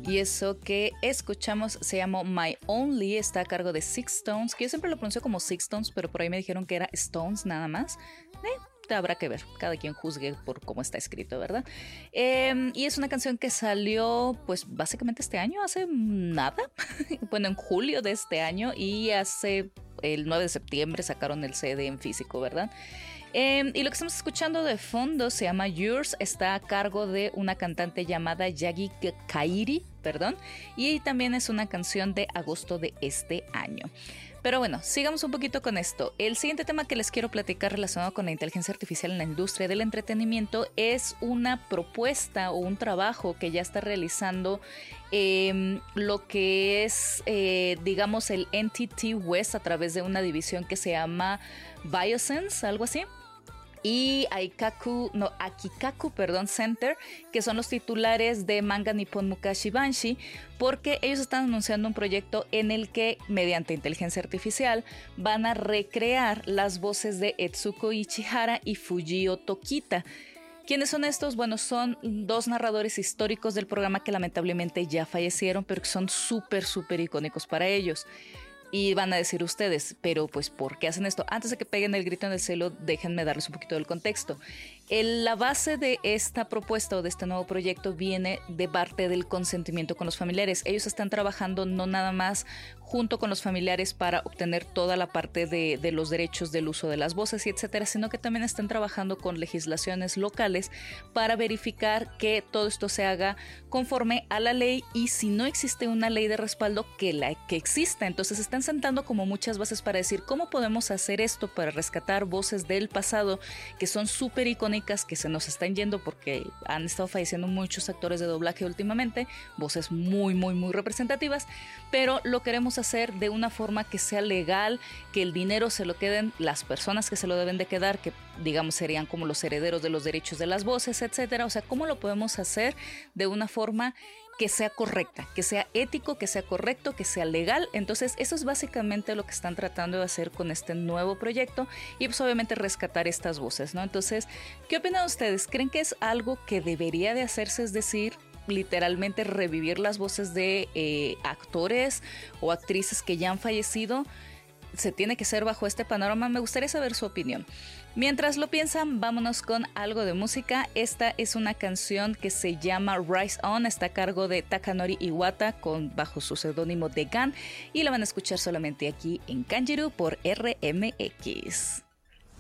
Y eso que escuchamos se llama My Only, está a cargo de Six Stones, que yo siempre lo pronuncio como Six Stones, pero por ahí me dijeron que era Stones nada más. Habrá que ver, cada quien juzgue por cómo está escrito, ¿verdad? Y es una canción que salió pues básicamente este año, hace nada, bueno, en julio de este año, y hace el 9 de septiembre sacaron el CD en físico, ¿verdad? Y lo que estamos escuchando de fondo se llama Yours, está a cargo de una cantante llamada Yagi Kairi, y también es una canción de agosto de este año. Pero bueno, sigamos un poquito con esto. El siguiente tema que les quiero platicar relacionado con la inteligencia artificial en la industria del entretenimiento es una propuesta o un trabajo que ya está realizando lo que es, digamos, el NTT West a través de una división que se llama Biosense, algo así. Y Akikaku Center, que son los titulares de Manga Nippon Mukashi Banshi, porque ellos están anunciando un proyecto en el que, mediante inteligencia artificial, van a recrear las voces de Etsuko Ichihara y Fujio Tokita. ¿Quiénes son estos? Bueno, son dos narradores históricos del programa que lamentablemente ya fallecieron, pero que son súper icónicos para ellos. Y van a decir ustedes, pero pues ¿por qué hacen esto? Antes de que peguen el grito en el cielo, déjenme darles un poquito del contexto. La base de esta propuesta o de este nuevo proyecto viene de parte del consentimiento con los familiares. Ellos están trabajando no nada más junto con los familiares para obtener toda la parte de los derechos del uso de las voces y etcétera, sino que también están trabajando con legislaciones locales para verificar que todo esto se haga conforme a la ley, y si no existe una ley de respaldo, que exista. Entonces están sentando como muchas bases para decir cómo podemos hacer esto para rescatar voces del pasado que son súper icónicas, que se nos están yendo porque han estado falleciendo muchos actores de doblaje últimamente, voces muy representativas, pero lo queremos hacer de una forma que sea legal, que el dinero se lo queden las personas que se lo deben de quedar, que digamos serían como los herederos de los derechos de las voces, etcétera. O sea, ¿cómo lo podemos hacer de una forma que sea correcta, que sea ético, que sea correcto, que sea legal? Entonces eso es básicamente lo que están tratando de hacer con este nuevo proyecto, y pues obviamente rescatar estas voces, ¿no? Entonces, ¿qué opinan ustedes? ¿Creen que es algo que debería de hacerse? Es decir, literalmente revivir las voces de actores o actrices que ya han fallecido. ¿Se tiene que ser bajo este panorama? Me gustaría saber su opinión. Mientras lo piensan, vámonos con algo de música. Esta es una canción que se llama Rise On, está a cargo de Takanori Iwata bajo su seudónimo de Gan, y la van a escuchar solamente aquí en Kanjiru por RMX.